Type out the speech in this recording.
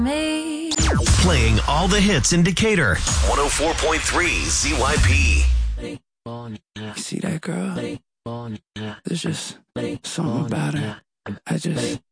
Me. Playing all the hits in Decatur. 104.3 ZYP. You see that girl? There's just something about her. I just